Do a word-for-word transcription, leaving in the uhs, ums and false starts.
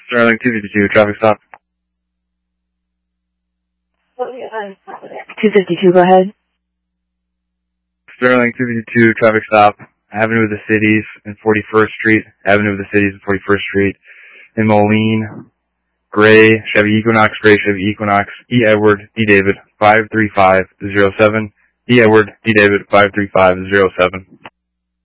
Sterling two fifty-two, traffic stop. two fifty-two, go ahead. Sterling two fifty-two, traffic stop. Avenue of the Cities and forty-first Street. Avenue of the Cities and forty-first Street. In Moline. Gray, Chevy Equinox, Gray, Chevy Equinox. E. Edward, D. David, five three five zero seven. E. Edward, D. David, five three five zero seven.